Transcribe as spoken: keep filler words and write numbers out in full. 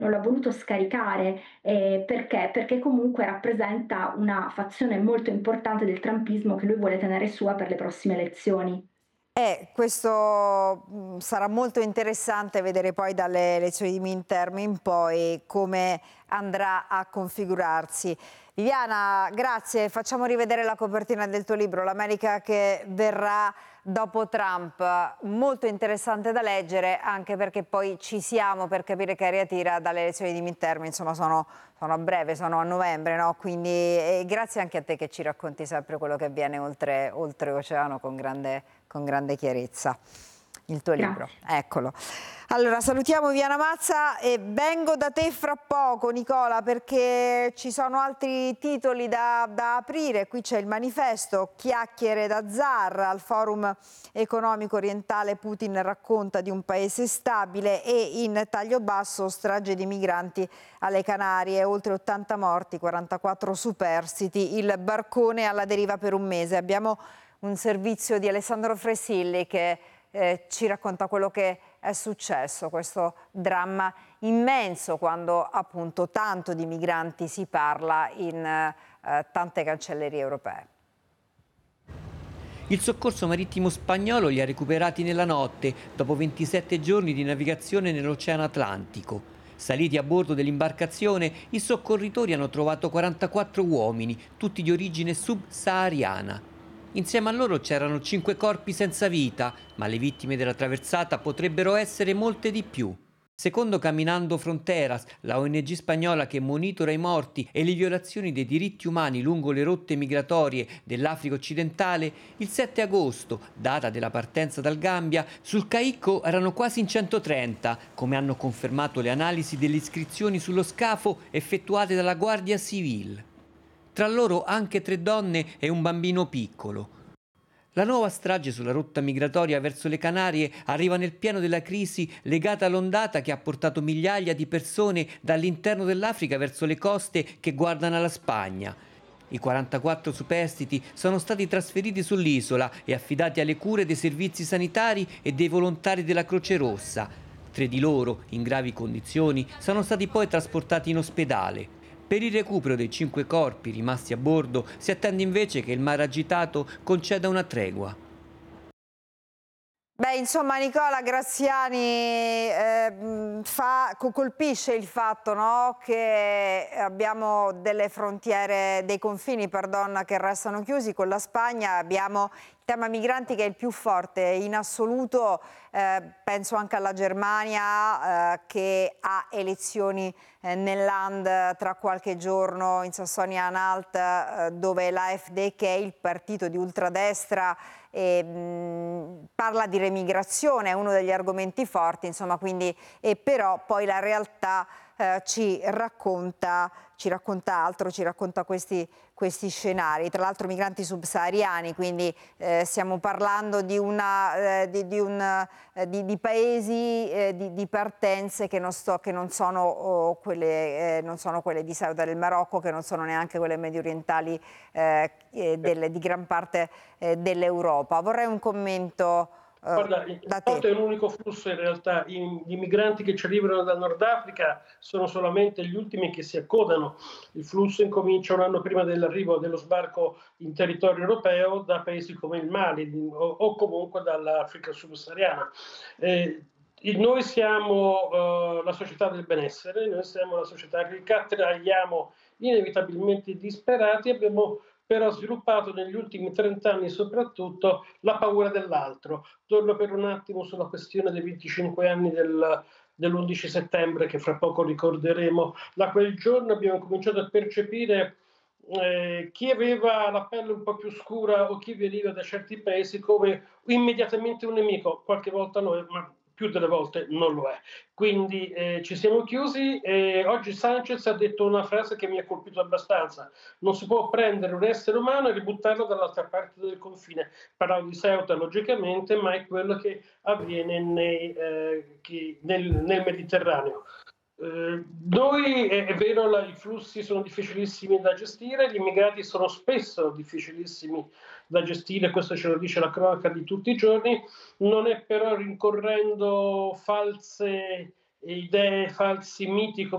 non l'ha voluto scaricare, ehm, perché? Perché comunque rappresenta una fazione molto importante del trumpismo che lui vuole tenere sua per le prossime elezioni. Eh, questo mh, sarà molto interessante vedere poi dalle elezioni di midterm in poi come andrà a configurarsi. Viviana, grazie. Facciamo rivedere la copertina del tuo libro, L'America che verrà dopo Trump. Molto interessante da leggere, anche perché poi ci siamo per capire che aria tira dalle elezioni di midterm, insomma sono, sono a breve, sono a novembre, no? Quindi eh, grazie anche a te che ci racconti sempre quello che avviene oltre, oltreoceano con grande con grande chiarezza. Il tuo libro, Grazie. eccolo. Allora salutiamo Viviana Mazza e vengo da te fra poco, Nicola, perché ci sono altri titoli da, da aprire. Qui c'è il manifesto, chiacchiere da zar al Forum economico orientale. Putin racconta di un paese stabile, e in taglio basso strage di migranti alle Canarie, oltre ottanta morti, quarantaquattro superstiti, il barcone alla deriva per un mese. Abbiamo un servizio di Alessandro Fresilli che eh, ci racconta quello che è successo, questo dramma immenso quando appunto tanto di migranti si parla in eh, tante cancellerie europee. Il soccorso marittimo spagnolo li ha recuperati nella notte, dopo ventisette giorni di navigazione nell'Oceano Atlantico. Saliti a bordo dell'imbarcazione, i soccorritori hanno trovato quarantaquattro uomini, tutti di origine subsahariana. Insieme a loro c'erano cinque corpi senza vita, ma le vittime della traversata potrebbero essere molte di più. Secondo Caminando Fronteras, la O N G spagnola che monitora i morti e le violazioni dei diritti umani lungo le rotte migratorie dell'Africa occidentale, il sette agosto, data della partenza dal Gambia, sul Caicco erano quasi in centotrenta, come hanno confermato le analisi delle iscrizioni sullo scafo effettuate dalla Guardia Civile. Tra loro anche tre donne e un bambino piccolo. La nuova strage sulla rotta migratoria verso le Canarie arriva nel pieno della crisi legata all'ondata che ha portato migliaia di persone dall'interno dell'Africa verso le coste che guardano alla Spagna. I quarantaquattro superstiti sono stati trasferiti sull'isola e affidati alle cure dei servizi sanitari e dei volontari della Croce Rossa. Tre di loro, in gravi condizioni, sono stati poi trasportati in ospedale. Per il recupero dei cinque corpi rimasti a bordo si attende invece che il mare agitato conceda una tregua. Beh, insomma, Nicola Graziani eh, fa, colpisce il fatto, no, che abbiamo delle frontiere, dei confini, pardon, che restano chiusi con la Spagna. Abbiamo il tema migranti che è il più forte in assoluto. Eh, penso anche alla Germania eh, che ha elezioni eh, nel Land tra qualche giorno in Sassonia-Anhalt, eh, dove l'AfD, che è il partito di ultradestra, E, mh, parla di remigrazione, è uno degli argomenti forti, insomma, quindi, e però poi la realtà eh, ci racconta, ci racconta altro, ci racconta questi, questi scenari, tra l'altro migranti subsahariani, quindi eh, stiamo parlando di, una, eh, di, di, un, eh, di, di paesi eh, di, di partenze che non, sto, che non, sono, oh, quelle, eh, non sono quelle di Ceuta del Marocco, che non sono neanche quelle medio orientali eh, delle, di gran parte eh, dell'Europa. Vorrei un commento eh, Guarda, il da te. porto è un unico flusso in realtà, I, gli migranti che ci arrivano dal Nord Africa sono solamente gli ultimi che si accodano, il flusso incomincia un anno prima dell'arrivo dello sbarco in territorio europeo da paesi come il Mali o, o comunque dall'Africa subsahariana. Eh, noi siamo uh, la società del benessere, noi siamo la società che catturaiamo inevitabilmente disperati, abbiamo però sviluppato negli ultimi trent'anni soprattutto la paura dell'altro. Torno per un attimo sulla questione dei venticinque anni del, dell'undici settembre, che fra poco ricorderemo. Da quel giorno abbiamo cominciato a percepire eh, chi aveva la pelle un po' più scura o chi veniva da certi paesi come immediatamente un nemico, qualche volta noi, ma più delle volte non lo è. Quindi eh, ci siamo chiusi e oggi Sanchez ha detto una frase che mi ha colpito abbastanza: non si può prendere un essere umano e ributtarlo dall'altra parte del confine. Parlavo di Ceuta logicamente, ma è quello che avviene nei, eh, che nel, nel Mediterraneo. Eh, noi è, è vero, la, i flussi sono difficilissimi da gestire, gli immigrati sono spesso difficilissimi da gestire, questo ce lo dice la cronaca di tutti i giorni. Non è però rincorrendo false idee, falsi miti